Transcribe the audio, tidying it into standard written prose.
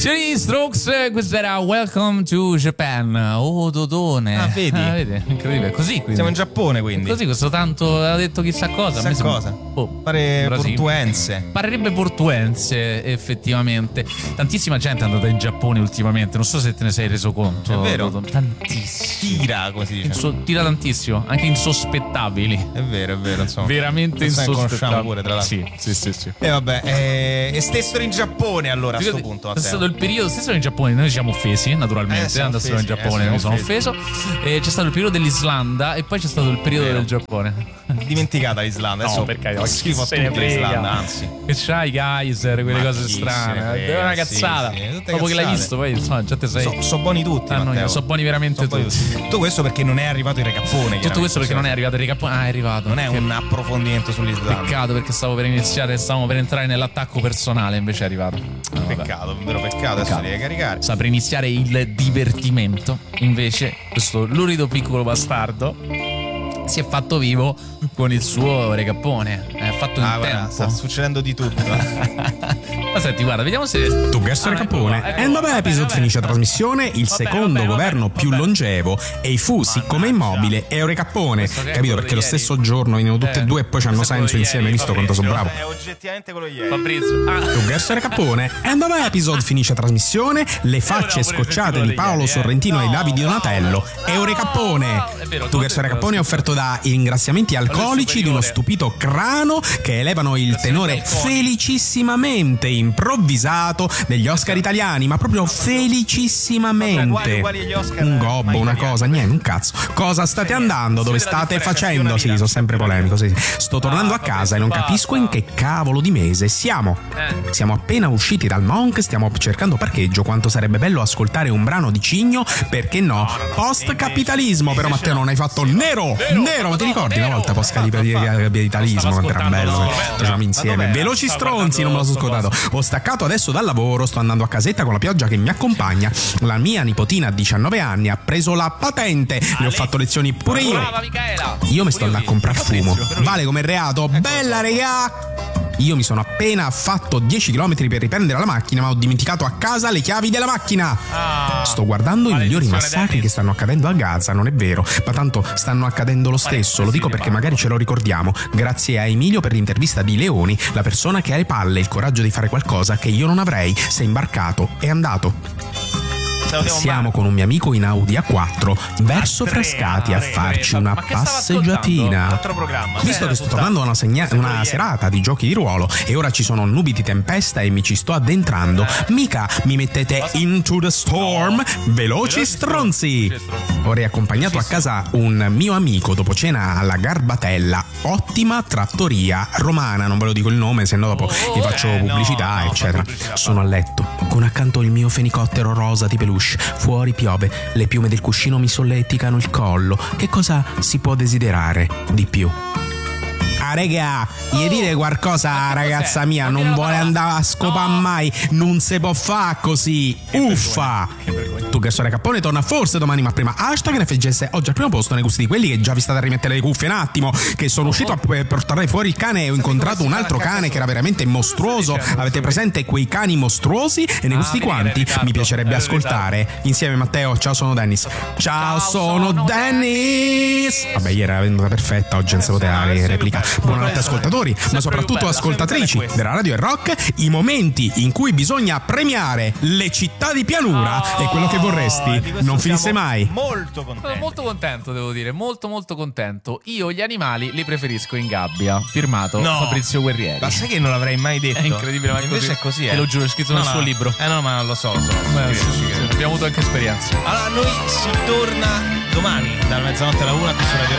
C'erano gli Strokes, questo era Welcome to Japan. Oh, Dodone. Vedi? Vedi? Incredibile. Così quindi. Siamo in Giappone, quindi. Così questo tanto ha detto chissà cosa. Chissà cosa. Pare portuense. Parerebbe portuense, effettivamente. Tantissima gente è andata in Giappone ultimamente. Non so se te ne sei reso conto. È vero. Tantissimo. Tira, come si dice. Tira tantissimo. Anche insospettabili. È vero, insomma. Veramente insospettabili. Conosciamo pure, tra l'altro. Sì. E vabbè, e stessero in Giappone allora a sto punto. È stato il periodo, stesso in Giappone, noi ci siamo offesi naturalmente, andassero in Giappone, mi sono offeso. E c'è stato il periodo dell'Islanda e poi c'è stato il periodo del Giappone. Dimenticata l'Islanda, adesso perché schifo a tutti l'Islanda, anzi. Che c'hai i geyser, quelle cose strane. È una cazzata. Dopo che l'hai visto, poi insomma, già te sei. So buoni tutti, Matteo. So buoni veramente tutti. Tutto questo perché non è arrivato il Recappone. Tutto questo perché non è arrivato il Recappone. Ah, è arrivato. Non è un approfondimento sull'Islanda. Peccato, perché stavamo per entrare nell'attacco personale, invece è arrivato. Peccato, un vero peccato. Adesso devi caricare. Sta per iniziare il divertimento. Invece questo lurido piccolo bastardo si è fatto vivo con il suo Recappone. È fatto in tempo. Guarda, sta succedendo di tutto. Ma senti, guarda, vediamo se Tu guest Recappone. E dopo episode finisce la trasmissione, il secondo governo più longevo e i fu, siccome immobile, e Recappone. Capito? Perché lo stesso giorno venivano tutte e due e poi c'hanno senso insieme, visto quanto sono bravo. È oggettivamente quello ieri. Fabrizio. Tu guest Recappone. E dopo episode finisce la trasmissione, le facce scocciate di Paolo Sorrentino ai labi di Donatello. E Recappone. Tu guest Recappone è offerto da i ringraziamenti alcolici di uno stupito crano che elevano il tenore felicissimamente improvvisato degli Oscar italiani, ma proprio felicissimamente. Un gobbo, una cosa, niente, un cazzo. Cosa state andando? Dove state facendo? Sì, sono sempre polemico. Sì. Sto tornando a casa e non capisco in che cavolo di mese siamo. Siamo appena usciti dal Monk, stiamo cercando parcheggio. Quanto sarebbe bello ascoltare un brano di Cigno, perché no? Post-capitalismo, però Matteo non hai fatto nero, ma ti ricordi una volta post-capitalismo? Quanto era bello, facciamo insieme. Veloci stronzi, non me lo sono scordato. Ho staccato adesso dal lavoro, sto andando a casetta con la pioggia che mi accompagna. La mia nipotina a 19 anni ha preso la patente, ne ho fatto lezioni pure io. Io mi sto andando a comprare fumo. Vale come reato? Bella regà! Io mi sono appena fatto 10 km per riprendere la macchina, ma ho dimenticato a casa le chiavi della macchina. Sto guardando i migliori massacri che stanno accadendo a Gaza, non è vero, ma tanto stanno accadendo lo stesso. Lo dico perché magari ce lo ricordiamo. Grazie a Emilio per l'intervista di Leoni, la persona che ha le palle e il coraggio di fare qualcosa che io non avrei. Si è imbarcato, è andato. Siamo con un mio amico in Audi A4 verso Frascati a farci una passeggiatina. Visto che sto tornando da una serata di giochi di ruolo e ora ci sono nubi di tempesta e mi ci sto addentrando, mica mi mettete into the storm, veloci stronzi. Ho riaccompagnato a casa un mio amico dopo cena alla Garbatella, ottima trattoria romana, non ve lo dico il nome se no dopo vi faccio pubblicità eccetera. Sono a letto con accanto il mio fenicottero rosa di peluche. Fuori piove, le piume del cuscino mi solleticano il collo. Che cosa si può desiderare di più? Regà, gli dite qualcosa, ragazza mia, non vuole andare a scopare mai, non si può fare così. Uffa! Tu che sono Recappone torna forse domani, ma prima hashtag NFGS oggi al primo posto nei gusti di quelli che già vi state a rimettere le cuffie un attimo, che sono uscito a portare fuori il cane e ho incontrato un altro cane che era veramente mostruoso. Avete presente quei cani mostruosi? E nei gusti quanti mi piacerebbe ascoltare insieme. Matteo, ciao, sono Dennis. Ciao, sono Dennis. Vabbè, ieri era venuta perfetta, oggi non si poteva replica. Buonanotte ascoltatori, ma soprattutto ascoltatrici della Radio e Rock. I momenti in cui bisogna premiare le città di pianura e quello che vorresti non finisse mai. Molto contento. Sono molto contento, devo dire, molto contento. Io gli animali li preferisco in gabbia. Firmato Fabrizio Guerrieri. Ma sai che non l'avrei mai detto? È incredibile, ma invece è così. Te lo giuro, è scritto nel suo libro. No, ma lo so. Abbiamo avuto anche esperienza. Allora, noi si torna domani dalla mezzanotte alla 1 qui su Radio